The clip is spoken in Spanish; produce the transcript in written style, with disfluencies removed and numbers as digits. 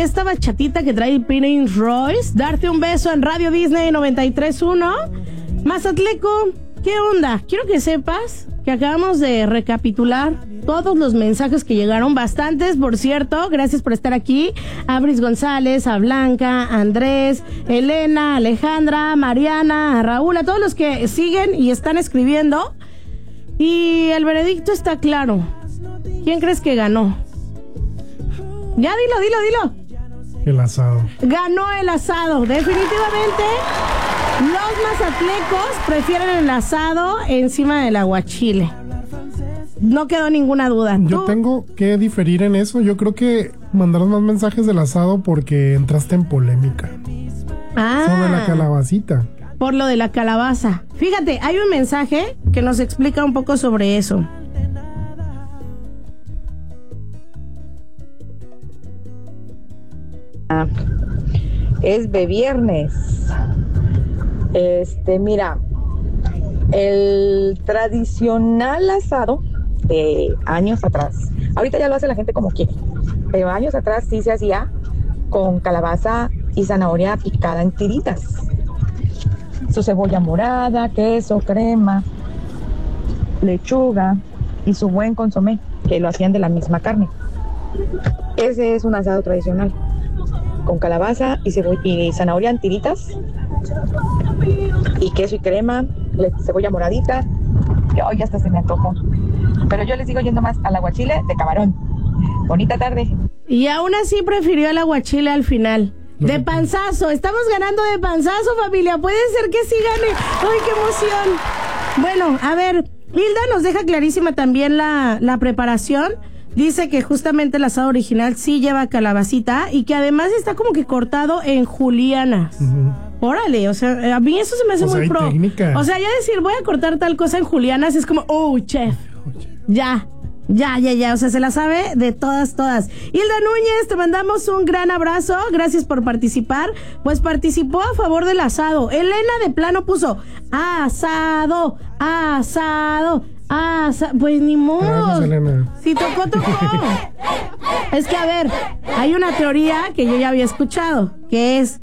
esta bachatita que trae Prince Royce, Darte un beso en Radio Disney 93.1. Mazatleco, ¿qué onda? Quiero que sepas que acabamos de recapitular todos los mensajes que llegaron, bastantes, por cierto. Gracias por estar aquí. A Bris González, a Blanca, a Andrés, Elena, Alejandra, Mariana, a Raúl, a todos los que siguen y están escribiendo. Y el veredicto está claro. ¿Quién crees que ganó? Ya, dilo. El asado. Ganó el asado. Definitivamente, los mazatlecos prefieren el asado encima del aguachile. No quedó ninguna duda. Yo tengo que diferir en eso. Yo creo que mandaron más mensajes del asado porque entraste en polémica. Sobre la calabacita. Por lo de la calabaza. Fíjate, hay un mensaje que nos explica un poco sobre eso. Es de viernes. Mira, el tradicional asado de años atrás, ahorita ya lo hace la gente como quiere, pero años atrás sí se hacía con calabaza y zanahoria picada en tiritas, su cebolla morada, queso, crema, lechuga y su buen consomé, que lo hacían de la misma carne. Ese es un asado tradicional, con calabaza y zanahoria en tiritas, y queso y crema, cebolla moradita, que hoy hasta se me antojó. Pero yo les sigo yendo más al aguachile de camarón. Bonita tarde. Y aún así prefirió el aguachile al final. De panzazo, estamos ganando de panzazo, familia. Puede ser que sí gane. ¡Ay, qué emoción! Bueno, a ver, Hilda nos deja clarísima también la preparación. Dice que justamente el asado original sí lleva calabacita y que además está como que cortado en julianas. Órale, o sea, a mí eso se me hace muy pro. Técnica. O sea, ya decir, voy a cortar tal cosa en julianas es como, oh, chef. Ya, o sea, se la sabe de todas. Hilda Núñez, te mandamos un gran abrazo, gracias por participar. Pues participó a favor del asado. Elena de plano puso asado. Pues ni modo. Si tocó. Es que, a ver, hay una teoría que yo ya había escuchado, que es